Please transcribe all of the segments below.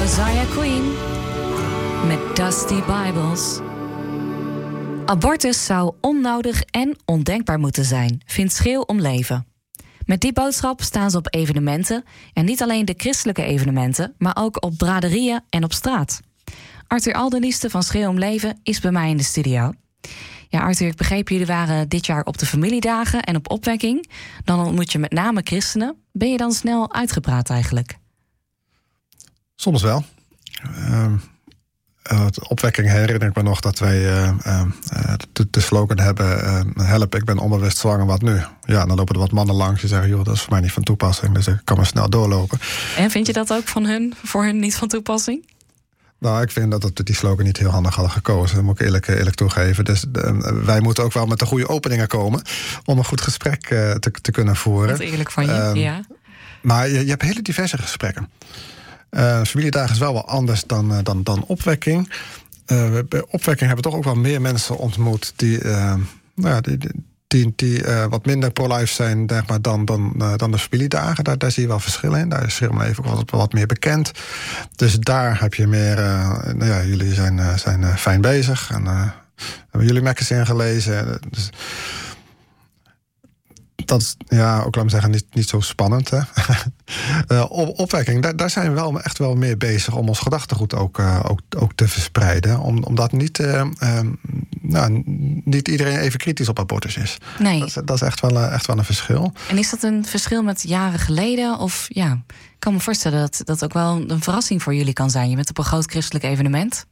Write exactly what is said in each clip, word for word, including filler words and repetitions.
Josiah Queen met Dusty Bibles. Abortus zou onnodig en ondenkbaar moeten zijn, vindt Schreeuw om Leven. Met die boodschap staan ze op evenementen, en niet alleen de christelijke evenementen, maar ook op braderieën en op straat. Arthur Alderliefste van Schreeuw om Leven is bij mij in de studio. Ja, Arthur, ik begreep, jullie waren dit jaar op de familiedagen en op opwekking. Dan ontmoet je met name christenen. Ben je dan snel uitgepraat eigenlijk? Soms wel. Uh, uh, de opwekking herinner ik me nog dat wij uh, uh, de, de slogan hebben... Uh, help, ik ben onbewust zwanger, wat nu? Ja, dan lopen er wat mannen langs die zeggen... joh, dat is voor mij niet van toepassing, dus ik kan maar snel doorlopen. En vind je dat ook van hun, voor hun niet van toepassing? Nou, ik vind dat we die slogan niet heel handig hadden gekozen. Dat moet ik eerlijk, eerlijk toegeven. Dus uh, wij moeten ook wel met de goede openingen komen... om een goed gesprek uh, te, te kunnen voeren. Wat eerlijk van je, uh, ja. Maar je, je hebt hele diverse gesprekken. Uh, familiedagen is wel wel anders dan, uh, dan, dan opwekking. Uh, bij opwekking hebben we toch ook wel meer mensen ontmoet... die, uh, nou ja, die, die, die uh, wat minder pro-life zijn zeg maar, dan, dan, uh, dan de familiedagen. Daar, daar zie je wel verschillen in. Daar is Schreeuw om Leven ook wat, wat meer bekend. Dus daar heb je meer... Uh, nou ja, jullie zijn, uh, zijn uh, fijn bezig. En uh, hebben jullie magazine gelezen. Dus, dat is, ja, ook laat me zeggen, niet, niet zo spannend. Hè? uh, op, opwekking, daar, daar zijn we wel echt wel meer bezig... om ons gedachtegoed ook, uh, ook, ook te verspreiden. Om, omdat niet, uh, uh, nou, niet iedereen even kritisch op abortus is. Nee. Dat, is dat is echt wel, uh, echt wel een verschil. En is dat een verschil met jaren geleden? Of ja, ik kan me voorstellen dat dat ook wel een verrassing voor jullie kan zijn. Je bent op een groot christelijk evenement...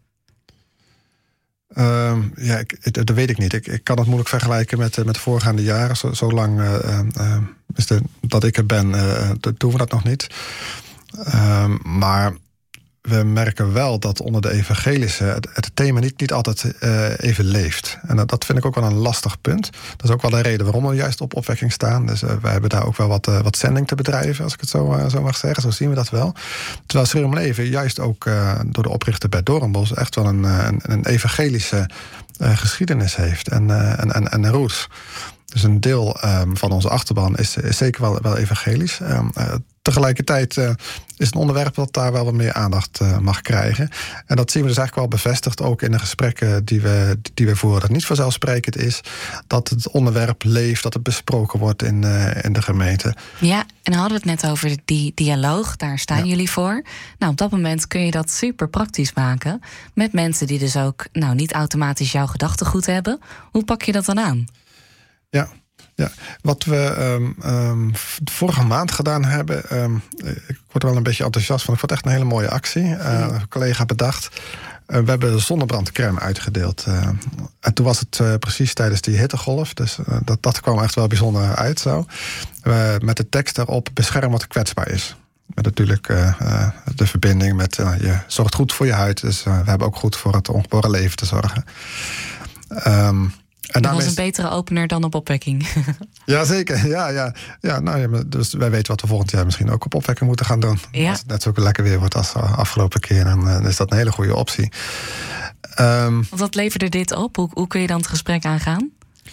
Uh, ja, ik, dat weet ik niet. Ik, ik kan het moeilijk vergelijken met, met de voorgaande jaren. Zo, zo lang uh, uh, is de, dat ik er ben, uh, doen we dat nog niet. Uh, maar we merken wel dat onder de evangelische... het, het thema niet, niet altijd uh, even leeft. En dat, dat vind ik ook wel een lastig punt. Dat is ook wel de reden waarom we juist op opwekking staan. Dus uh, wij hebben daar ook wel wat, uh, wat zending te bedrijven... als ik het zo, uh, zo mag zeggen. Zo zien we dat wel. Terwijl Schreeuw om Leven juist ook uh, door de oprichter Bert Doornbos... echt wel een, een, een evangelische uh, geschiedenis heeft. En, uh, en, en, en roots. Dus een deel um, van onze achterban is, is zeker wel, wel evangelisch. Um, uh, tegelijkertijd uh, is een onderwerp dat daar wel wat meer aandacht uh, mag krijgen. En dat zien we dus eigenlijk wel bevestigd ook in de gesprekken die we, die we voeren. Dat niet vanzelfsprekend is dat het onderwerp leeft, dat het besproken wordt in, uh, in de gemeente. Ja, en dan hadden we het net over die dialoog, daar staan ja. jullie voor. Nou, op dat moment kun je dat super praktisch maken met mensen die dus ook nou, niet automatisch jouw gedachtegoed hebben. Hoe pak je dat dan aan? Ja, ja, wat we um, um, vorige maand gedaan hebben... Um, ik word er wel een beetje enthousiast van. Ik vond het echt een hele mooie actie. Uh, een collega bedacht. Uh, we hebben zonnebrandcrème uitgedeeld. Uh, en toen was het uh, precies tijdens die hittegolf. Dus uh, dat, dat kwam echt wel bijzonder uit zo. Uh, met de tekst erop: bescherm wat kwetsbaar is. Met natuurlijk uh, uh, de verbinding met... Uh, je zorgt goed voor je huid. Dus uh, we hebben ook goed voor het ongeboren leven te zorgen. Um, En dat was een betere opener dan op opwekking. Jazeker, ja, ja. ja, nou, ja dus wij weten wat we volgend jaar misschien ook op opwekking moeten gaan doen. Ja. Als het net zo lekker weer wordt als de afgelopen keer, dan uh, is dat een hele goede optie. Um, wat leverde dit op? Hoe, hoe kun je dan het gesprek aangaan?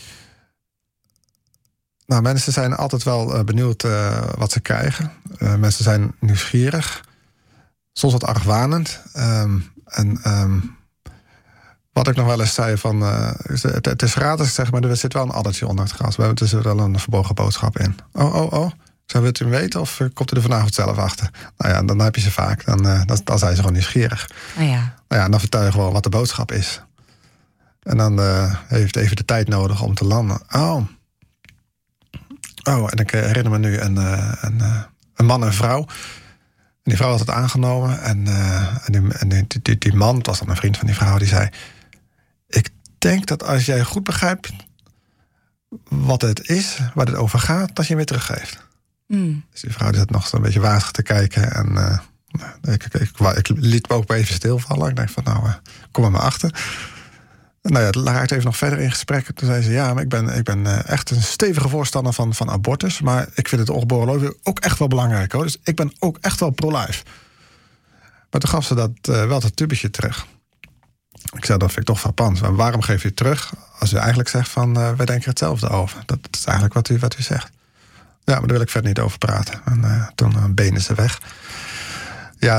Nou, mensen zijn altijd wel uh, benieuwd uh, wat ze krijgen. Uh, mensen zijn nieuwsgierig. Soms wat argwanend. Um, en... Um, Wat ik nog wel eens zei van... Uh, het, het is gratis, zeg maar, er zit wel een addertje onder het gras. We hebben dus wel een verborgen boodschap in. Oh, oh, oh. Zou u het weten of komt u er vanavond zelf achter? Nou ja, dan heb je ze vaak. Dan, uh, dan, dan zijn ze gewoon nieuwsgierig. Oh ja. Nou ja, dan vertel je gewoon wat de boodschap is. En dan uh, heeft het even de tijd nodig om te landen. Oh. Oh, en ik herinner me nu een, uh, een, uh, een man en vrouw... En die vrouw had het aangenomen. En, uh, en, die, en die, die, die man, het was dan een vriend van die vrouw, die zei... Ik denk dat als jij goed begrijpt wat het is, waar het over gaat, dat je hem weer teruggeeft. Mm. Dus die vrouw die zat nog zo een beetje wazig te kijken. En uh, ik, ik, ik, ik liet me ook maar even stilvallen. Ik dacht van, nou, uh, kom er maar achter. Nou ja, daar raakte even nog verder in gesprek. Toen zei ze, ja, maar ik ben, ik ben uh, echt een stevige voorstander van, van abortus. Maar ik vind het ongeboren leven ook echt wel belangrijk, hoor. Dus ik ben ook echt wel pro-life. Maar toen gaf ze dat uh, wel dat tubetje terug. Ik zei, dat vind ik toch frappant. Maar waarom geef je het terug als u eigenlijk zegt van... Uh, wij denken hetzelfde over. Dat, dat is eigenlijk wat u, wat u zegt. Ja, maar daar wil ik verder niet over praten. En uh, toen uh, benen ze weg. Ja,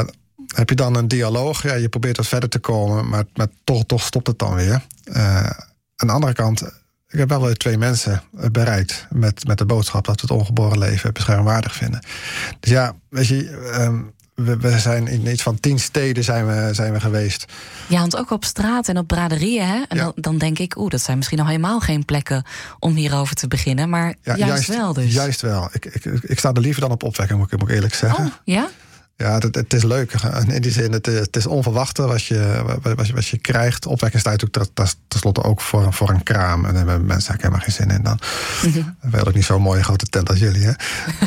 heb je dan een dialoog. Ja, je probeert wat verder te komen, maar, maar toch, toch stopt het dan weer. Uh, aan de andere kant, ik heb wel weer twee mensen bereikt met, met de boodschap dat we het ongeboren leven beschermwaardig vinden. Dus ja, weet je, um, we, we zijn in iets van tien steden zijn we, zijn we geweest. Ja, want ook op straat en op braderieën. Hè? En ja. dan, dan denk ik, oeh, dat zijn misschien nog helemaal geen plekken om hierover te beginnen. Maar ja, juist, juist wel dus. Juist wel. Ik, ik, ik sta er liever dan op opwekken, moet ik, moet ik eerlijk zeggen. Oh, ja? Ja, het, het is leuk. In die zin, het, het is onverwachte wat je, wat je, wat je krijgt. Opwekken staat natuurlijk tenslotte ook voor, voor een kraam. En daar hebben mensen eigenlijk helemaal geen zin in dan. Mm-hmm. We hebben ook niet zo'n mooie grote tent als jullie, hè?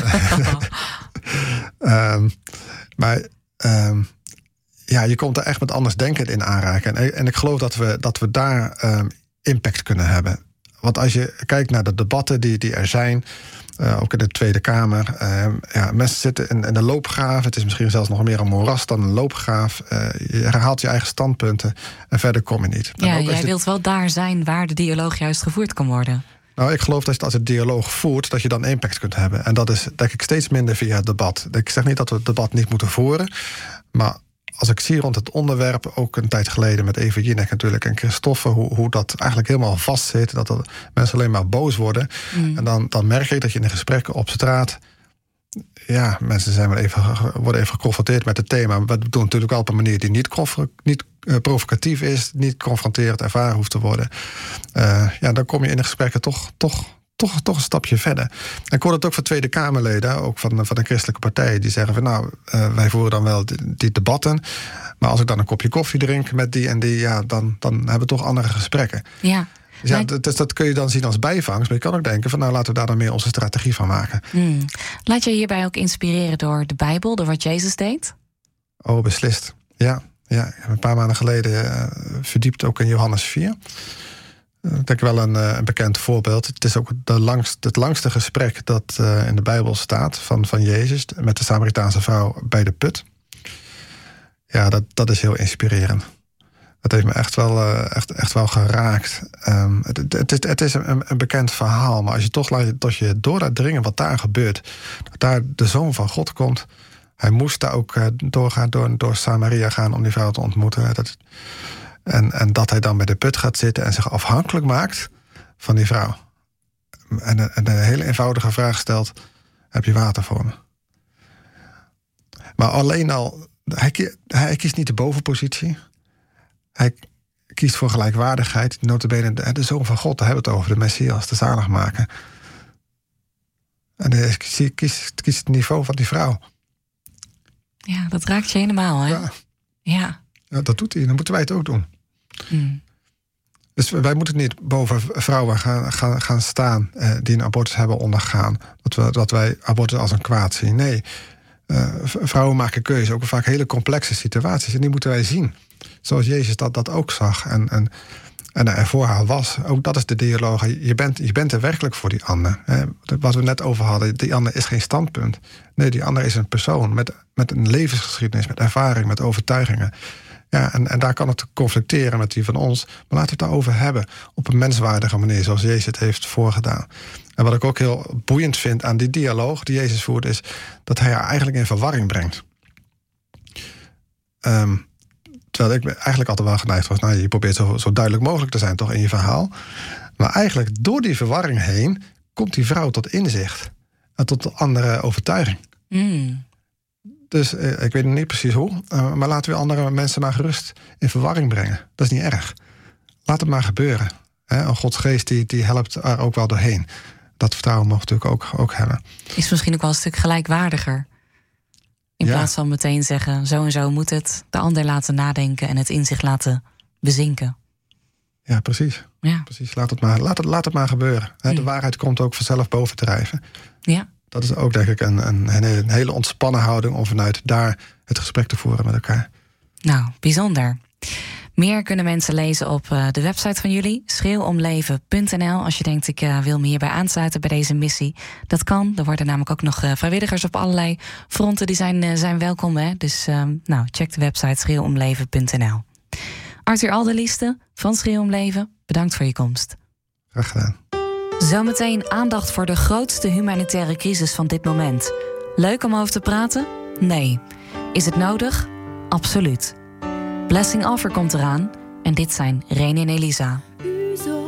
um, maar um, ja, je komt er echt met anders denken in aanraken. En, en ik geloof dat we, dat we daar um, impact kunnen hebben. Want als je kijkt naar de debatten die, die er zijn, uh, ook in de Tweede Kamer. Uh, ja, mensen zitten in, in de loopgraaf. Het is misschien zelfs nog meer een moeras dan een loopgraaf. Uh, je herhaalt je eigen standpunten en verder kom je niet. Ja, ook jij je... wilt wel daar zijn waar de dialoog juist gevoerd kan worden. Nou, ik geloof dat als je het dialoog voert, dat je dan impact kunt hebben. En dat is, denk ik, steeds minder via het debat. Ik zeg niet dat we het debat niet moeten voeren, maar als ik zie rond het onderwerp, ook een tijd geleden met Eva Jinek natuurlijk en Christoffer, hoe, hoe dat eigenlijk helemaal vastzit, dat er mensen alleen maar boos worden. Mm. En dan, dan merk ik dat je in de gesprekken op straat, ja, mensen zijn wel even, worden even geconfronteerd met het thema. Maar we doen natuurlijk wel op een manier die niet, conf- niet uh, provocatief is, niet confronterend ervaren hoeft te worden. Uh, ja, dan kom je in de gesprekken toch, toch, toch, toch een stapje verder. En ik hoor het ook van Tweede Kamerleden, ook van, van de christelijke partijen, die zeggen van nou, uh, wij voeren dan wel die, die debatten, maar als ik dan een kopje koffie drink met die en die, ja, dan, dan hebben we toch andere gesprekken. Ja. Dus ja, dat, dat kun je dan zien als bijvangst. Maar je kan ook denken van nou, laten we daar dan meer onze strategie van maken. Hmm. Laat je hierbij ook inspireren door de Bijbel, door wat Jezus deed? Oh, beslist. Ja, ja. Ik heb een paar maanden geleden uh, verdiept ook in Johannes vier. Uh, denk ik wel een, uh, een bekend voorbeeld. Het is ook de langst, het langste gesprek dat uh, in de Bijbel staat van, van Jezus met de Samaritaanse vrouw bij de put. Ja, dat, dat is heel inspirerend. Dat heeft me echt wel, uh, echt, echt wel geraakt. Um, het, het, het, het is een, een bekend verhaal, maar als je toch laat, tot je door laat dringen wat daar gebeurt, dat daar de Zoon van God komt. Hij moest daar ook uh, doorgaan, door, door Samaria gaan om die vrouw te ontmoeten. Dat, en, en dat hij dan bij de put gaat zitten en zich afhankelijk maakt van die vrouw. En, en een hele eenvoudige vraag stelt: heb je water voor me? Maar alleen al, hij, hij kiest niet de bovenpositie. Hij kiest voor gelijkwaardigheid. Nota bene de, de Zoon van God, daar hebben we het over. De Messias, de zaligmaker. En hij kiest, kiest, kiest het niveau van die vrouw. Ja, dat raakt je helemaal, hè? Ja. Ja. Ja, dat doet hij. Dan moeten wij het ook doen. Mm. Dus wij moeten niet boven vrouwen gaan, gaan, gaan staan eh, die een abortus hebben ondergaan. Dat, we, dat wij abortus als een kwaad zien. Nee, uh, vrouwen maken keuze. Ook vaak hele complexe situaties. En die moeten wij zien. Zoals Jezus dat, dat ook zag en, en, en er voor haar was. Ook dat is de dialoog. Je bent, je bent er werkelijk voor die ander. Hè? Wat we net over hadden, die ander is geen standpunt. Nee, die ander is een persoon met, met een levensgeschiedenis, met ervaring, met overtuigingen. Ja, en, en daar kan het conflicteren met die van ons. Maar laten we het daarover hebben op een menswaardige manier, zoals Jezus het heeft voorgedaan. En wat ik ook heel boeiend vind aan die dialoog die Jezus voert, is dat hij haar eigenlijk in verwarring brengt. Um, Terwijl ik eigenlijk altijd wel geneigd was, nou, je probeert zo, zo duidelijk mogelijk te zijn toch in je verhaal. Maar eigenlijk door die verwarring heen komt die vrouw tot inzicht. En tot een andere overtuiging. Mm. Dus eh, ik weet niet precies hoe. Uh, maar laten we andere mensen maar gerust in verwarring brengen. Dat is niet erg. Laat het maar gebeuren. Hè? En Gods geest die, die helpt er ook wel doorheen. Dat vertrouwen mogen we natuurlijk ook, ook hebben. Is misschien ook wel een stuk gelijkwaardiger. In ja. plaats van meteen zeggen, zo en zo moet het. De ander laten nadenken en het in zich laten bezinken. Ja, precies. Ja. precies. Laat, het maar, laat, het, laat het maar gebeuren. Mm. De waarheid komt ook vanzelf bovendrijven. Ja. Dat is ook, denk ik, een, een, een hele ontspannen houding om vanuit daar het gesprek te voeren met elkaar. Nou, bijzonder. Meer kunnen mensen lezen op uh, de website van jullie, schreeuwomleven punt n l. Als je denkt, ik uh, wil me hierbij aansluiten bij deze missie. Dat kan. Er worden namelijk ook nog uh, vrijwilligers op allerlei fronten. Die zijn, uh, zijn welkom. Hè? Dus uh, nou, check de website schreeuwomleven punt n l. Arthur Alderlieste van Schreeuwomleven, bedankt voor je komst. Graag gedaan. Zometeen aandacht voor de grootste humanitaire crisis van dit moment. Leuk om over te praten? Nee. Is het nodig? Absoluut. Blessing Offer komt eraan en dit zijn René en Elisa.